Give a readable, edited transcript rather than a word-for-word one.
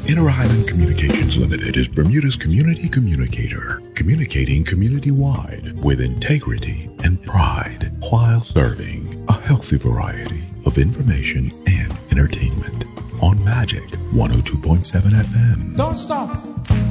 Inter Island Communications Limited is Bermuda's community communicator, communicating community-wide with integrity and pride while serving a healthy variety of information and entertainment on Magic 102.7 FM. Don't stop.